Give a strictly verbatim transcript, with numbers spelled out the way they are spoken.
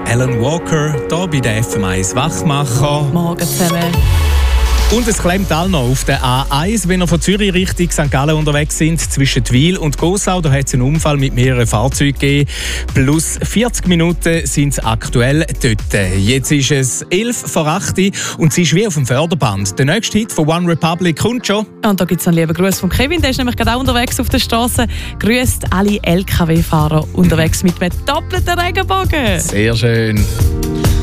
Alan Walker, hier bei der F M eins Wachmacher. Morgen zusammen. Und es klemmt all noch auf der A eins, wenn ihr von Zürich Richtung Sankt Gallen unterwegs sind, zwischen Twil und Gossau. Da hat es einen Unfall mit mehreren Fahrzeugen gegeben. Plus vierzig Minuten sind es aktuell dort. Jetzt ist es elf vor acht und sie ist wie auf dem Förderband. Der nächste Hit von One Republic kommt schon. Und da gibt es einen lieben Gruß von Kevin, der ist nämlich gerade auch unterwegs auf der Straße. Grüßt alle L K W-Fahrer unterwegs mit einem doppelten Regenbogen. Sehr schön.